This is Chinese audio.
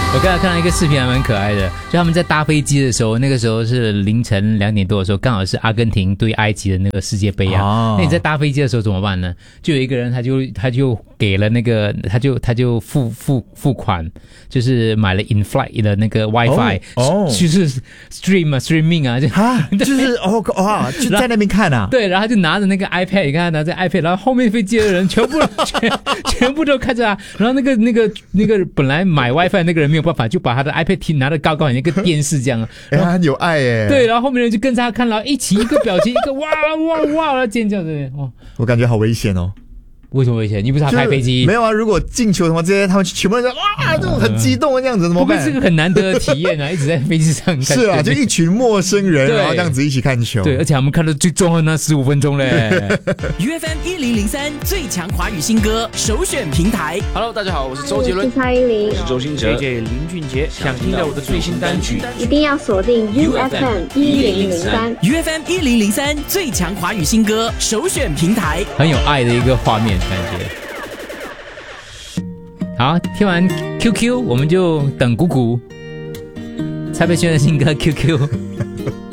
我刚才看到一个视频还蛮可爱的，就他们在搭飞机的时候，那个时候是凌晨2点多的时候，刚好是阿根廷对埃及的那个世界杯啊。那你在搭飞机的时候怎么办呢？就有一个人他就给了那个他就付款，就是买了 in flight 的那个 WiFi，就是 streaming 啊， 就是就在那边看啊。 对，然后他就拿着那个 iPad， 你看他拿着 iPad， 然后后面飞机的人全部都看着他，然后那个本来买 WiFi 那个人没有办法，就把他的 iPad 拿得高高，像一个电视这样。 他很有爱耶。 对，然后后面人就跟着他看，然后一起一个表情，一个哇哇哇，然后尖叫着。哇， 我感觉好危险哦。 为什么危险？你不是他开飞机？ 没有啊，如果进球的话，这些他们全部人哇，这种很激动的样子怎么办？ 不过这个很难得的体验啊，一直在飞机上看。 是啊，就一群陌生人，然后这样子一起看球。 对，而且我们看到最重要的那15分钟嘞。 UFM 1003最强华语新歌首选平台。 Hello， 大家好，我是周杰伦， 我是蔡依林， 我是周兴哲 ，JJ 林俊杰。想听到我的最新单曲， 一定要锁定 UFM 1003。 UFM 1003最强华语新歌首选平台， 很有爱的一个画面感觉。好，听完 QQ， 我们就等谷谷蔡佩轩的新歌 QQ。